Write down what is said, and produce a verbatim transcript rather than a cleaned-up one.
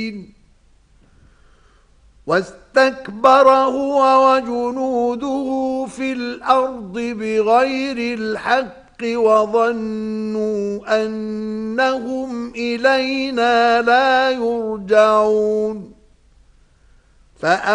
واستكبر هو وجنوده في الأرض بغير الحق وظنوا أنهم إلينا لا يرجعون.